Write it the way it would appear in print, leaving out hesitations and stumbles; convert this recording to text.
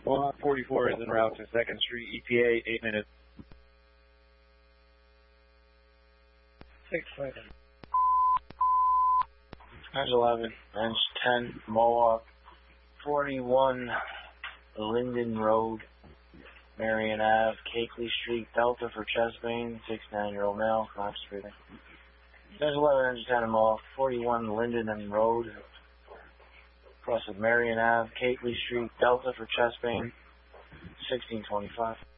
Mohawk 44 is en route to 2nd Street, ETA, 8 minutes. 6 seconds. 11, Bench 10, Mohawk 41, Linden Road, Marion Ave, Cakeley Street, Delta for chest pain, 69-year-old male, collapsed breathing. Bench 11, Engine 10, Mohawk 41, Linden Road, cross of Marion Ave, Cakeley Street, Delta for chest pain, 1625.